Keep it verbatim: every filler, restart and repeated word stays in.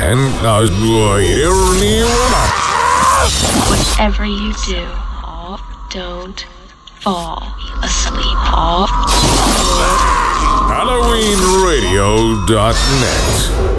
En als hier nieuwe. Whatever you do, don't fall asleep. Halloween Radio dot net